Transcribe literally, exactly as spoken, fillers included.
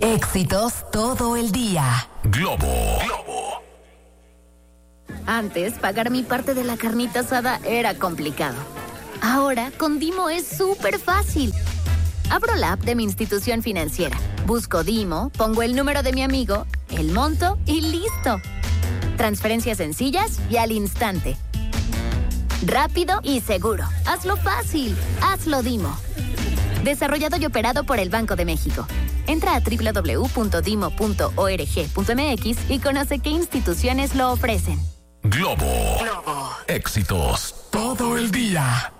Éxitos todo el día. Globo. Globo. Antes, pagar mi parte de la carnita asada era complicado. Ahora, con Dimo es súper fácil. Abro la app de mi institución financiera, busco Dimo, pongo el número de mi amigo, el monto y listo. Transferencias sencillas y al instante. Rápido y seguro. Hazlo fácil. Hazlo Dimo. Desarrollado y operado por el Banco de México. Entra a doble u doble u doble u punto dimo punto org punto m x y conoce qué instituciones lo ofrecen. Globo. Globo. Éxitos todo el día.